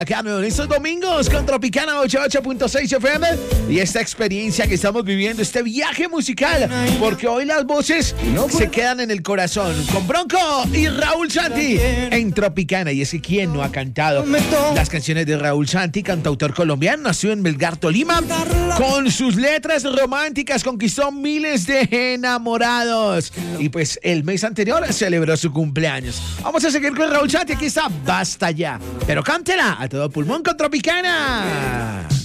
Acá en estos domingos con Tropicana 88.6 FM y esta experiencia que estamos viviendo, este viaje musical, porque hoy las voces se quedan en el corazón con Bronco y Raúl Santi en Tropicana. Y es que ¿quién no ha cantado las canciones de Raúl Santi, cantautor colombiano, nació en Melgar, Tolima? Con sus letras románticas conquistó miles de enamorados y pues el mes anterior celebró su cumpleaños. Vamos a seguir con Raúl Santi, aquí está Basta Ya, pero cántela a todo pulmón con Tropicana.